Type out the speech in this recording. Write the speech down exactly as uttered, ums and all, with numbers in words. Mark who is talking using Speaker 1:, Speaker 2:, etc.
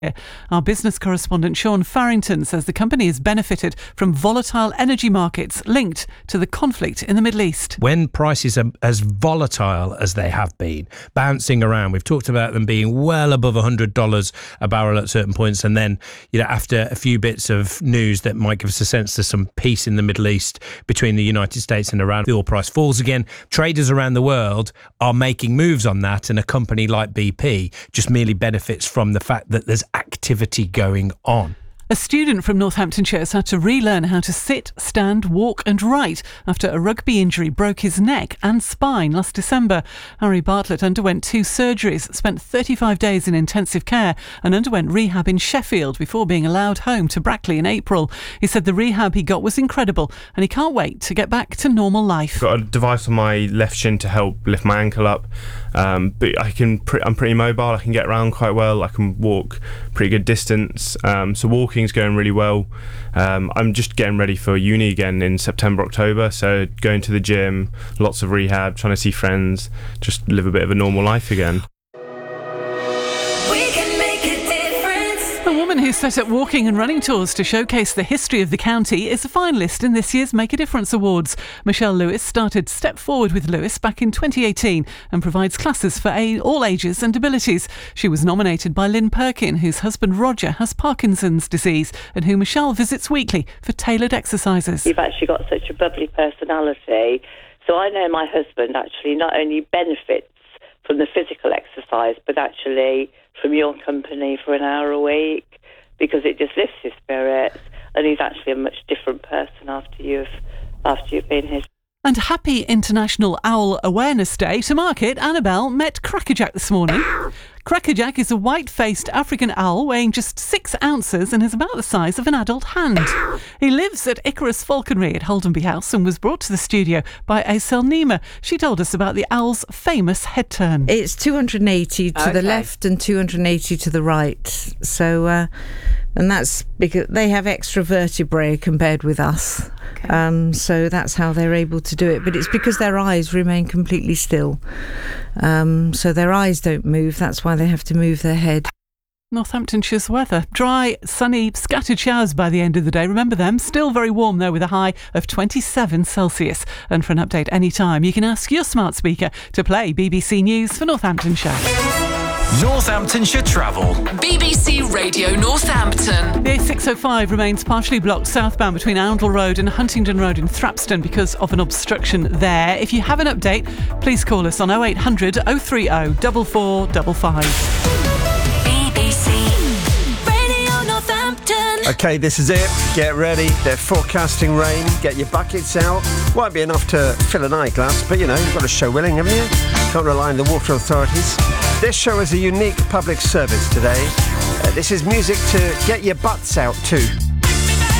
Speaker 1: Our business correspondent Sean Farrington says the company has benefited from volatile energy markets linked to the conflict in the Middle East.
Speaker 2: When prices are as volatile as they have been, bouncing around, we've talked about them being well above one hundred dollars a barrel at certain points, and then, you know, after a few bits of news that might give us a sense there's some peace in the Middle East between the United States and Iran, the oil price falls again. Traders around the world are making moves on that, and a company like B P just merely benefits from the fact that there's activity going on.
Speaker 1: A student from Northamptonshire has had to relearn how to sit, stand, walk and write after a rugby injury broke his neck and spine last December. Harry Bartlett underwent two surgeries, spent thirty-five days in intensive care and underwent rehab in Sheffield before being allowed home to Brackley in April. He said the rehab he got was incredible and he can't wait to get back to normal life.
Speaker 3: I've got a device on my left shin to help lift my ankle up, um, but I can pre- I'm pretty mobile, I can get around quite well, I can walk pretty good distance, um, so walking is going really well. Um, I'm just getting ready for uni again in September, October, so going to the gym, lots of rehab, trying to see friends, just live a bit of a normal life again.
Speaker 1: A woman who set up walking and running tours to showcase the history of the county is a finalist in this year's Make a Difference Awards. Michelle Lewis started Step Forward with Lewis back in twenty eighteen and provides classes for a- all ages and abilities. She was nominated by Lynn Perkin, whose husband Roger has Parkinson's disease and who Michelle visits weekly for tailored exercises.
Speaker 4: You've actually got such a bubbly personality. So I know my husband actually not only benefits from the physical exercise, but actually from your company for an hour a week, because it just lifts his spirits, and he's actually a much different person after you've after you've been here.
Speaker 1: And happy International Owl Awareness Day. To mark it, Annabelle met Crackerjack this morning. Crackerjack is a white-faced African owl weighing just six ounces and is about the size of an adult hand. He lives at Icarus Falconry at Holdenby House and was brought to the studio by Aisel Nima. She told us about the owl's famous head turn.
Speaker 5: It's two hundred eighty to
Speaker 4: Okay.
Speaker 5: the left and two hundred eighty to the right. So, uh, and that's because they have extra vertebrae compared with us.
Speaker 1: Okay.
Speaker 5: Um, so that's how they're able to do it. But it's because their eyes remain completely still. Um, so their eyes don't move. That's why they have to move their head.
Speaker 1: Northamptonshire's weather. Dry, sunny, scattered showers by the end of the day. Remember them. Still very warm though, with a high of twenty-seven Celsius. And for an update anytime, you can ask your smart speaker to play B B C News for Northamptonshire.
Speaker 6: Northamptonshire Travel.
Speaker 7: B B C Radio Northampton.
Speaker 1: The A six oh five remains partially blocked southbound between Oundle Road and Huntingdon Road in Thrapston because of an obstruction there. If you have an update, please call us on oh eight hundred oh three oh four four five five.
Speaker 7: B B C Radio Northampton.
Speaker 8: Okay, this is it. Get ready. They're forecasting rain. Get your buckets out. Won't be enough to fill an eyeglass, but you know, you've got to show willing, haven't you? Can't rely on the water authorities. This show is a unique public service today. Uh, this is music to get your butts out to.